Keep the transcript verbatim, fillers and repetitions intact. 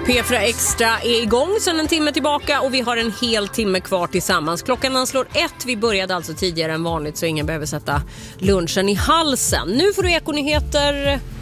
P fyra Extra är igång sedan en timme tillbaka och vi har en hel timme kvar tillsammans. Klockan slår ett, vi började alltså tidigare än vanligt så ingen behöver sätta lunchen i halsen. Nu får du ekonyheter